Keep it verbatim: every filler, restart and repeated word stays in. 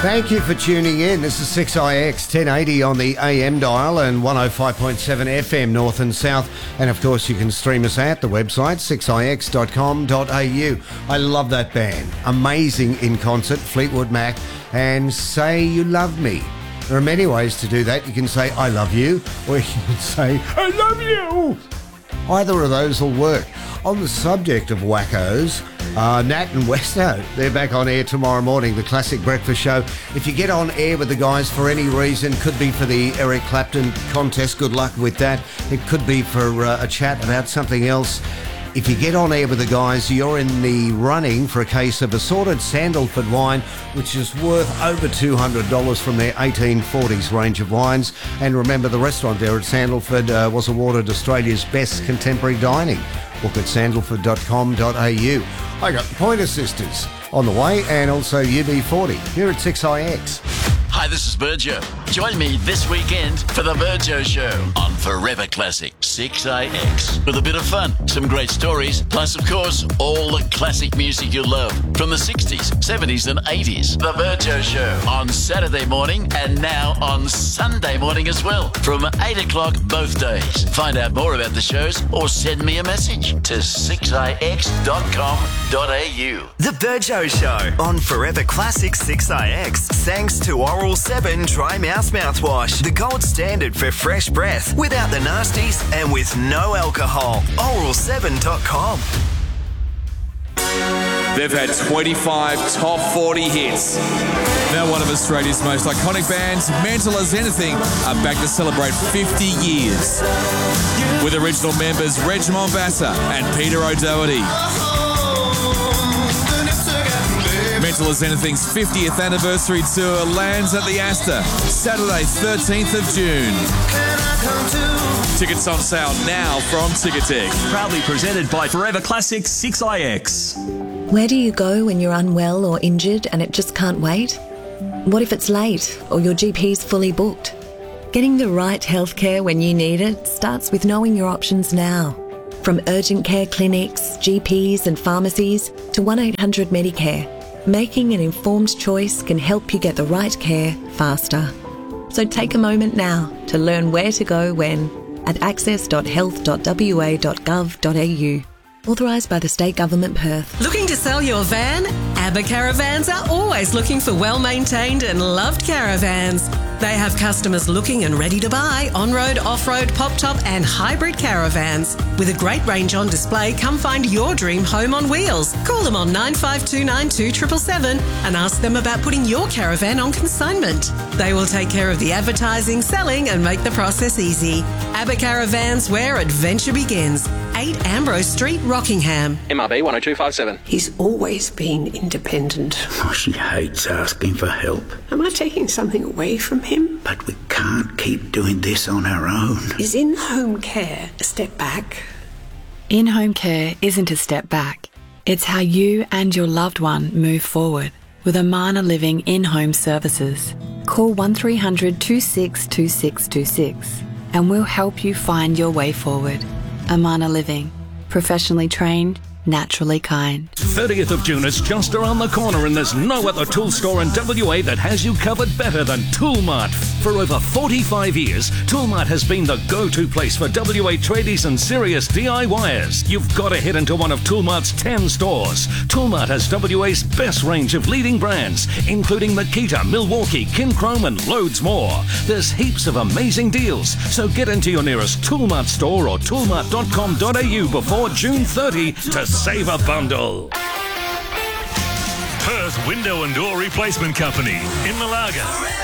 Thank you for tuning in. This is six I X ten eighty on the A M dial and one oh five point seven F M north and south. And of course you can stream us at the website six I X dot com dot A U. I love that band. Amazing in concert, Fleetwood Mac and Say You Love Me. There are many ways to do that. You can say I love you or you can say I love you. Either of those will work. On the subject of wackos, uh, Nat and Westo, they're back on air tomorrow morning, the Classic Breakfast Show. If you get on air with the guys for any reason, could be for the Eric Clapton contest, good luck with that. It could be for uh, a chat about something else. If you get on air with the guys, you're in the running for a case of assorted Sandalford wine, which is worth over two hundred dollars from their eighteen forties range of wines. And remember, the restaurant there at Sandalford uh, was awarded Australia's best contemporary dining. Look at sandalford dot com dot A U. I got Pointer Sisters on the way and also U B forty here at six I X. Hi, this is Virgio. Join me this weekend for the Virgio Show on Forever Classic six I X. With a bit of fun, some great stories, plus, of course, all the classic music you love from the sixties, seventies and eighties. The Virgio Show on Saturday morning and now on Sunday morning as well from eight o'clock both days. Find out more about the shows or send me a message to six I X dot com dot A U. The Virgio Show on Forever Classic six I X. Thanks to Oral seven Dry Mouth Mouthwash, the gold standard for fresh breath, without the nasties and with no alcohol. oral seven dot com. They've had twenty-five top forty hits. Now one of Australia's most iconic bands, Mental as Anything, are back to celebrate fifty years. With original members Reg Mombassa and Peter O'Doherty. Mental as Anything's fiftieth anniversary tour lands at the Astor, Saturday thirteenth of June. Tickets on sale now from Ticketek. Proudly presented by Forever Classic six I X. Where do you go when you're unwell or injured and it just can't wait? What if it's late or your G P's fully booked? Getting the right healthcare when you need it starts with knowing your options now. From urgent care clinics, G Ps and pharmacies to one eight hundred Medicare. Making an informed choice can help you get the right care faster. So take a moment now to learn where to go when at access dot health dot w a dot gov dot a u. Authorised by the State Government, Perth. Looking to sell your van? ABBA Caravans are always looking for well-maintained and loved caravans. They have customers looking and ready to buy on-road, off-road, pop-top and hybrid caravans. With a great range on display, come find your dream home on wheels. Call them on nine five two nine two seven seven seven and ask them about putting your caravan on consignment. They will take care of the advertising, selling and make the process easy. ABBA Caravans, where adventure begins. eight Ambrose Street, Rockingham. M R B one oh two five seven. He's always been independent. Oh, she hates asking for help. Am I taking something away from him? But we can't keep doing this on our own. Is in-home care a step back? In-home care isn't a step back. It's how you and your loved one move forward with Amana Living in-home services. Call one three hundred two six two six two six and we'll help you find your way forward. Amana Living. Professionally trained, naturally kind. thirtieth of June is just around the corner and there's no other tool store in W A that has you covered better than Toolmart. For over forty-five years, Toolmart has been the go-to place for W A tradies and serious D I Y ers. You've got to head into one of Toolmart's ten stores. Toolmart has W A's best range of leading brands, including Makita, Milwaukee, Kinchrome and loads more. There's heaps of amazing deals, so get into your nearest Toolmart store or toolmart dot com dot a u before June thirtieth to save a bundle. Perth Window and Door Replacement Company in Malaga.